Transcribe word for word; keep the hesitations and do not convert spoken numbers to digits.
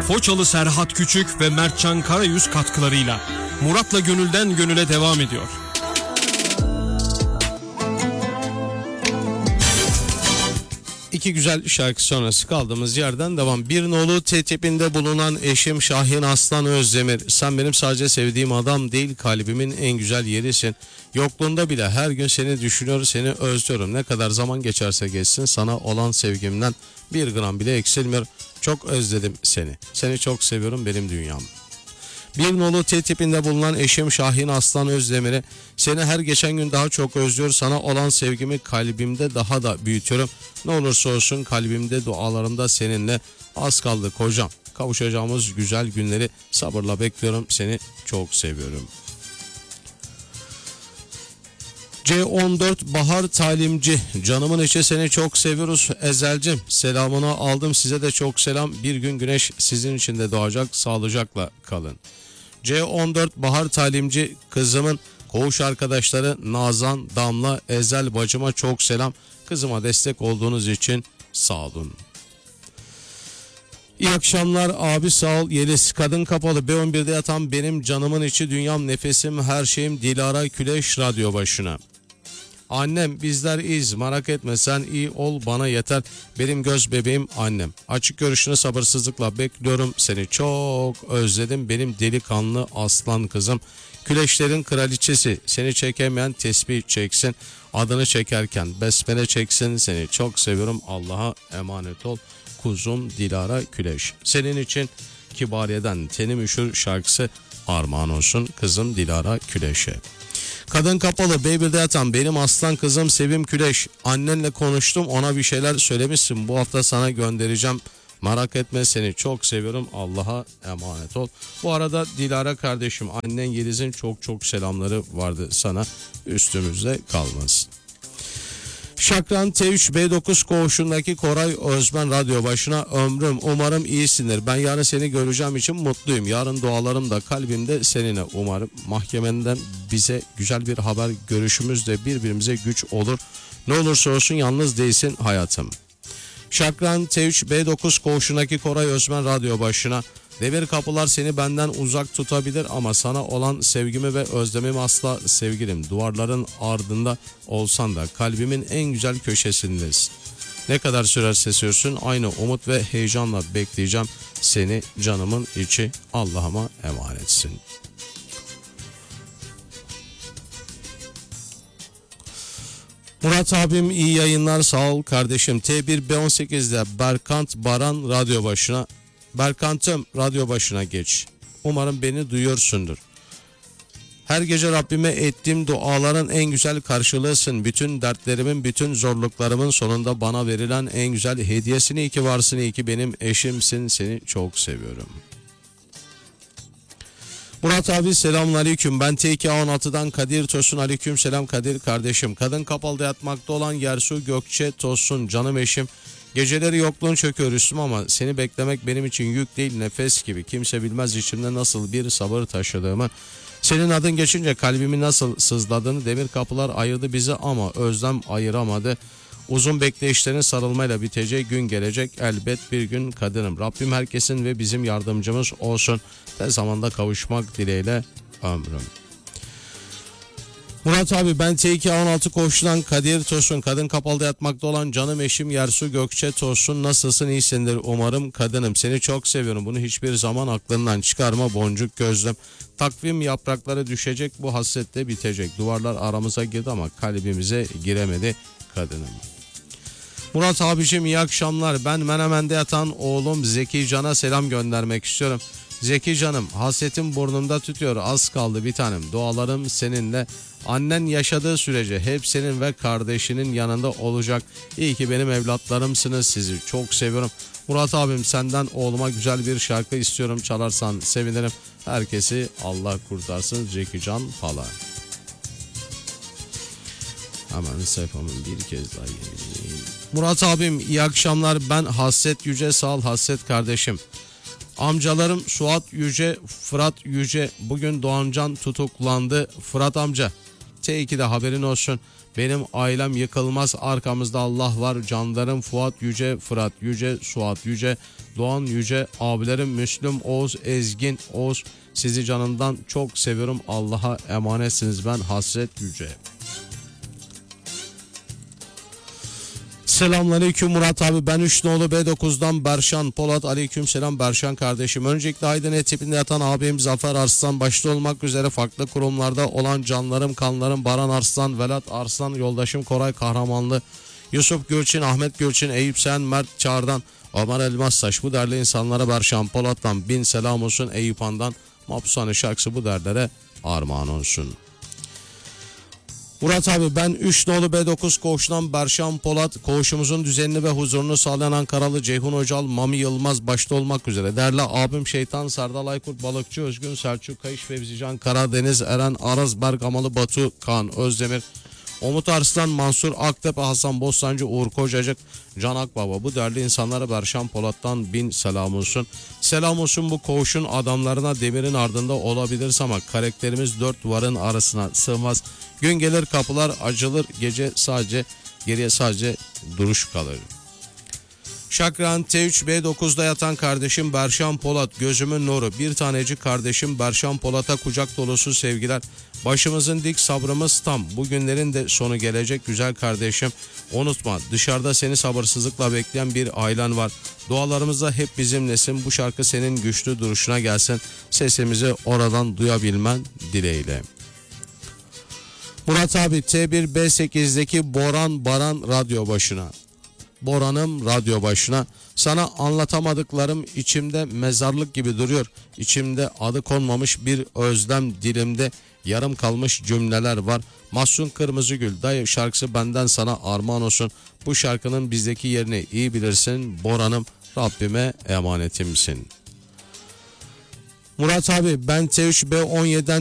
Foçalı Serhat Küçük ve Mertcan Karayüz katkılarıyla Murat'la Gönülden Gönüle devam ediyor. İki güzel şarkı sonrası kaldığımız yerden devam. Bir nolu tertibinde bulunan eşim Şahin Aslan Özdemir. Sen benim sadece sevdiğim adam değil, kalbimin en güzel yerisin. Yokluğunda bile her gün seni düşünüyor, seni özlüyorum. Ne kadar zaman geçerse geçsin sana olan sevgimden bir gram bile eksilmiyor. Çok özledim seni. Seni çok seviyorum, benim dünyam. Bir nolu tertibinde bulunan eşim Şahin Aslan Özdemir'e seni her geçen gün daha çok özlüyor. Sana olan sevgimi kalbimde daha da büyütüyorum. Ne olursa olsun kalbimde, dualarımda seninle. Az kaldı kocam. Kavuşacağımız güzel günleri sabırla bekliyorum. Seni çok seviyorum. C on dört Bahar Talimci, canımın içi seni çok seviyoruz Ezelcim, selamını aldım, size de çok selam. Bir gün güneş sizin için de doğacak, sağlıcakla kalın. C on dört Bahar Talimci, kızımın koğuş arkadaşları Nazan, Damla, Ezel bacıma çok selam. Kızıma destek olduğunuz için sağ olun. İyi akşamlar abi, sağ ol. Yeliz, kadın kapalı B on birde yatan benim canımın içi, dünyam, nefesim, her şeyim Dilara Küleş radyo başına. Annem, bizler iyiyiz, merak etme, sen iyi ol bana yeter, benim göz bebeğim annem. Açık görüşünü sabırsızlıkla bekliyorum, seni çok özledim benim delikanlı aslan kızım. Küleşlerin kraliçesi, seni çekemeyen tesbih çeksin, adını çekerken besmele çeksin, seni çok seviyorum, Allah'a emanet ol kuzum Dilara Küleş. Senin için Kibariye'den Tenim Üşür şarkısı armağan olsun kızım Dilara Küleş'e. Kadın kapalı B birde yatan benim aslan kızım Sevim Küleş. Annenle konuştum, ona bir şeyler söylemişsin, bu hafta sana göndereceğim. Merak etme, seni çok seviyorum, Allah'a emanet ol. Bu arada Dilara kardeşim, annen Yeliz'in çok çok selamları vardı sana, üstümüzde kalmasın. Şakran T üç B dokuz koğuşundaki Koray Özmen radyo başına, ömrüm umarım iyisindir. Ben yarın seni göreceğim için mutluyum. Yarın dualarım da kalbimde seninle, umarım mahkemenden bize güzel bir haber, görüşümüz de birbirimize güç olur. Ne olursa olsun yalnız değilsin hayatım. Şakran T üç B dokuz koğuşundaki Koray Özmen radyo başına, devir kapılar seni benden uzak tutabilir ama sana olan sevgimi ve özlemimi asla sevgilim. Duvarların ardında olsan da kalbimin en güzel köşesindesin. Ne kadar sürerse sürsün aynı umut ve heyecanla bekleyeceğim seni canımın içi, Allah'ıma emanetsin. Murat abim iyi yayınlar, sağ ol kardeşim. T bir B on sekizde Berkant Baran radyo başına. Berkant'ım radyo başına geç. Umarım beni duyuyorsundur. Her gece Rabbime ettiğim duaların en güzel karşılığısın. Bütün dertlerimin, bütün zorluklarımın sonunda bana verilen en güzel hediyesini, iyi ki varsın, iyi ki benim eşimsin, seni çok seviyorum. Murat abi selamünaleyküm. Ben T iki A on altıdan Kadir Tosun, aleyküm selam Kadir kardeşim. Kadın kapalıda yatmakta olan Yersu Gökçe Tosun, canım eşim. Geceleri yokluğun çöküyor üstüme ama seni beklemek benim için yük değil, nefes gibi. Kimse bilmez içimde nasıl bir sabır taşıdığımı. Senin adın geçince kalbimi nasıl sızladığını. Demir kapılar ayırdı bizi ama özlem ayıramadı. Uzun bekleyişlerin sarılmayla biteceği gün gelecek elbet bir gün kadınım. Rabbim herkesin ve bizim yardımcımız olsun. Tez zamanda kavuşmak dileğiyle ömrüm. Murat abi ben T iki A on altı koğuşundan Kadir Tosun, kadın kapalıda yatmakta olan canım eşim Yersu Gökçe Tosun, nasılsın, iyisindir umarım kadınım, seni çok seviyorum, bunu hiçbir zaman aklından çıkarma boncuk gözlüm. Takvim yaprakları düşecek, bu hasretle bitecek, duvarlar aramıza girdi ama kalbimize giremedi kadınım. Murat abicim iyi akşamlar, ben Menemen'de yatan oğlum Zeki Can'a selam göndermek istiyorum. Zeki canım, hasretim burnumda tütüyor, az kaldı bir tanem, dualarım seninle. Annen yaşadığı sürece hep senin ve kardeşinin yanında olacak. İyi ki benim evlatlarımsınız, sizi çok seviyorum. Murat abim senden oğluma güzel bir şarkı istiyorum, çalarsan sevinirim. Herkesi Allah kurtarsın, Zeki Can Pala. Hemen sayfamın bir kez daha yenileyim. Murat abim iyi akşamlar, ben Hasret Yüce, sağ ol Hasret kardeşim. Amcalarım Suat Yüce, Fırat Yüce, bugün Doğancan tutuklandı. Fırat amca T iki'de haberin olsun. Benim ailem yıkılmaz, arkamızda Allah var. Canlarım Fuat Yüce, Fırat Yüce, Suat Yüce, Doğan Yüce, abilerim Müslüm, Oğuz, Ezgin, Oğuz. Sizi canımdan çok seviyorum. Allah'a emanetsiniz, ben Hasret Yüce. Selamünaleyküm Murat abi, ben üç nolu B dokuz'dan Berşan Polat. Aleyküm selam Berşan kardeşim. Öncelikle Aydın tipinde yatan abim Zafer Arslan başta olmak üzere farklı kurumlarda olan canlarım, kanlarım Baran Arslan, Velat Arslan, yoldaşım Koray Kahramanlı, Yusuf Gülçin, Ahmet Gülçin, Eyüp Sen, Mert Çağr'dan, Ömer Elmastaş, bu değerli insanlara Berşan Polat'tan bin selam olsun. Eyüp Han'dan Mapusane şarkısı bu derlere armağan olsun. Murat abi, ben üç nolu B dokuz koğuştan Berşan Polat. Koğuşumuzun düzenini ve huzurunu sağlayan Ankaralı Ceyhun Hocal, Mami Yılmaz başta olmak üzere değerli abim Şeytan, Serdal Aykurt, Balıkçı Özgün, Selçuk Kayış, Fevzican, Karadeniz, Eren Araz, Bergamalı, Batu, Kaan Özdemir, Umut Arslan, Mansur Aktepe, Hasan Bostancı, Uğur Kocacık, Can Akbaba, bu değerli insanlara Berşan Polat'tan bin selam olsun. Selam olsun bu koğuşun adamlarına, demirin ardında olabiliriz ama karakterimiz dört duvarın arasına sığmaz. Gün gelir kapılar açılır, gece sadece geriye sadece duruş kalır. Şakran T üç B dokuz'da yatan kardeşim Berşan Polat, gözümün nuru, bir tanecik kardeşim Berşan Polat'a kucak dolusu sevgiler. Başımızın dik, sabrımız tam, bugünlerin de sonu gelecek güzel kardeşim. Unutma, dışarıda seni sabırsızlıkla bekleyen bir ailen var. Dualarımızda hep bizimlesin, bu şarkı senin güçlü duruşuna gelsin. Sesimizi oradan duyabilmen dileğiyle. Murat abi, T bir B sekiz'deki Boran Baran radyo başına. Boran'ım radyo başına. Sana anlatamadıklarım içimde mezarlık gibi duruyor. İçimde adı konmamış bir özlem, dilimde yarım kalmış cümleler var. Mahsun Kırmızıgül, dayı şarkısı benden sana armağan olsun. Bu şarkının bizdeki yerini iyi bilirsin. Boran'ım, Rabbime emanetimsin. Murat abi, ben T üç B on yedi'den